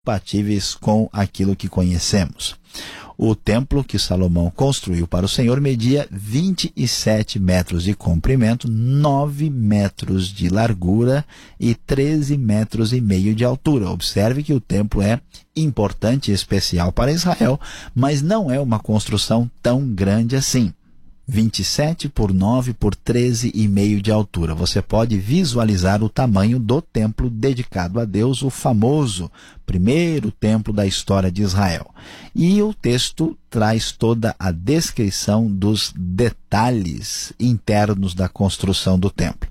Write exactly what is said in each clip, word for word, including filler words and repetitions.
compatíveis com aquilo que conhecemos. O templo que Salomão construiu para o Senhor media vinte e sete metros de comprimento, nove metros de largura e treze metros e meio de altura. Observe que o templo é importante e especial para Israel, mas não é uma construção tão grande assim. vinte e sete por nove por treze e meio de altura. Você pode visualizar o tamanho do templo dedicado a Deus, o famoso primeiro templo da história de Israel. E o texto traz toda a descrição dos detalhes internos da construção do templo.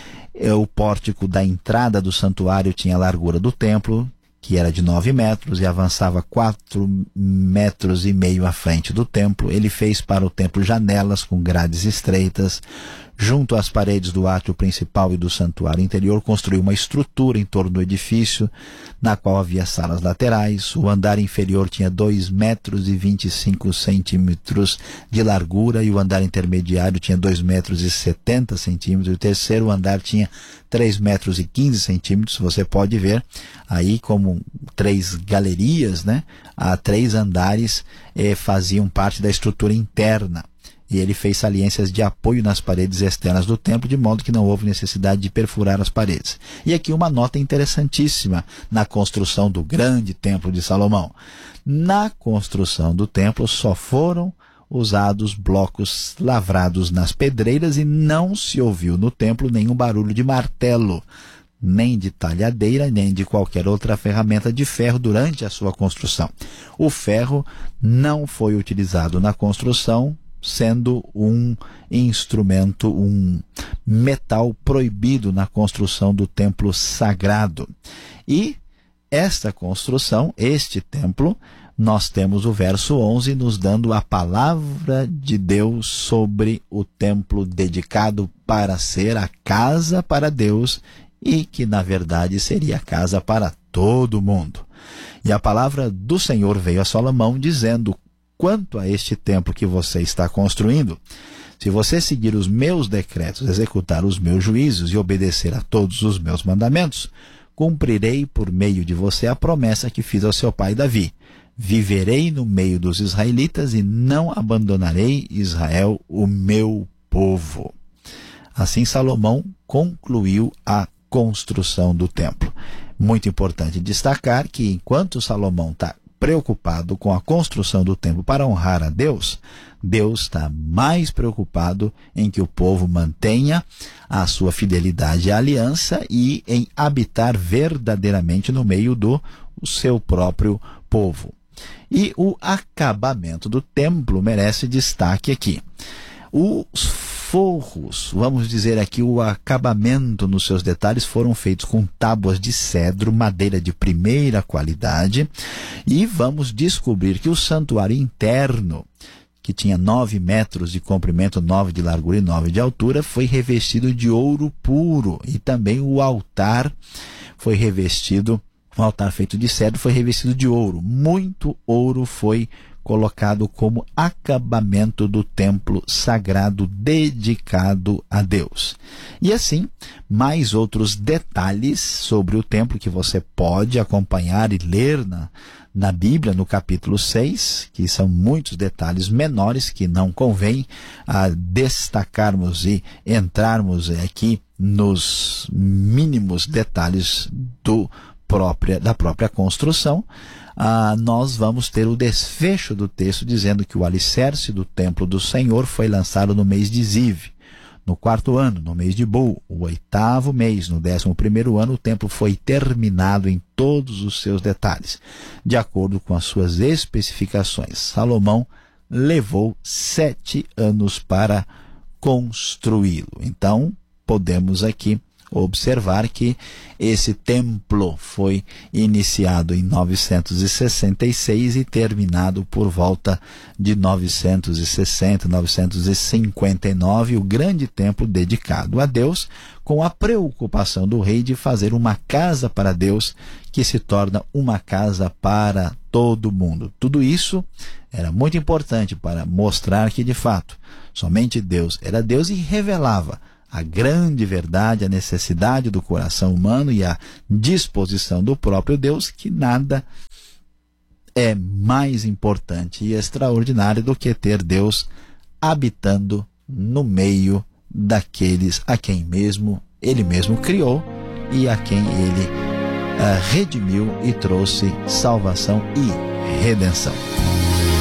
O pórtico da entrada do santuário tinha a largura do templo, que era de nove metros e avançava quatro metros e meio à frente do templo. Ele fez para o templo janelas com grades estreitas. Junto às paredes do átrio principal e do santuário interior, construiu uma estrutura em torno do edifício, na qual havia salas laterais. O andar inferior tinha dois metros e vinte e cinco centímetros de largura e o andar intermediário tinha dois metros e setenta centímetros. E o terceiro andar tinha três metros e quinze centímetros. Você pode ver aí como três galerias, né? Há três andares eh, faziam parte da estrutura interna. E ele fez saliências de apoio nas paredes externas do templo, de modo que não houve necessidade de perfurar as paredes. E aqui uma nota interessantíssima na construção do grande templo de Salomão. Na construção do templo só foram usados blocos lavrados nas pedreiras e não se ouviu no templo nenhum barulho de martelo, nem de talhadeira, nem de qualquer outra ferramenta de ferro durante a sua construção. O ferro não foi utilizado na construção, sendo um instrumento, um metal proibido na construção do templo sagrado. E esta construção, este templo, nós temos o verso onze nos dando a palavra de Deus sobre o templo dedicado para ser a casa para Deus e que na verdade seria a casa para todo mundo. E a palavra do Senhor veio a Salomão dizendo: quanto a este templo que você está construindo, se você seguir os meus decretos, executar os meus juízos e obedecer a todos os meus mandamentos, cumprirei por meio de você a promessa que fiz ao seu pai Davi. Viverei no meio dos israelitas e não abandonarei Israel, o meu povo. Assim Salomão concluiu a construção do templo. Muito importante destacar que enquanto Salomão está preocupado com a construção do templo para honrar a Deus, Deus está mais preocupado em que o povo mantenha a sua fidelidade à aliança e em habitar verdadeiramente no meio do seu próprio povo. E o acabamento do templo merece destaque aqui. Os forros, vamos dizer aqui, o acabamento nos seus detalhes foram feitos com tábuas de cedro, madeira de primeira qualidade, e vamos descobrir que o santuário interno, que tinha nove metros de comprimento, nove de largura e nove de altura, foi revestido de ouro puro, e também o altar foi revestido, o altar feito de cedro foi revestido de ouro. Muito ouro foi colocado como acabamento do templo sagrado dedicado a Deus. E assim, mais outros detalhes sobre o templo que você pode acompanhar e ler na, na Bíblia, no capítulo seis, que são muitos detalhes menores que não convém a destacarmos e entrarmos aqui nos mínimos detalhes do própria, da própria construção. Ah, nós vamos ter o desfecho do texto dizendo que o alicerce do templo do Senhor foi lançado no mês de Ziv, no quarto ano, no mês de Bul, o oitavo mês, no décimo primeiro ano, o templo foi terminado em todos os seus detalhes, de acordo com as suas especificações. Salomão levou sete anos para construí-lo. Então, podemos aqui observar que esse templo foi iniciado em novecentos e sessenta e seis e terminado por volta de novecentos e sessenta, novecentos e cinquenta e nove, o grande templo dedicado a Deus, com a preocupação do rei de fazer uma casa para Deus que se torna uma casa para todo mundo. Tudo isso era muito importante para mostrar que, de fato, somente Deus era Deus e revelava a grande verdade, a necessidade do coração humano e a disposição do próprio Deus, que nada é mais importante e extraordinário do que ter Deus habitando no meio daqueles a quem mesmo ele mesmo criou e a quem ele uh, redimiu e trouxe salvação e redenção.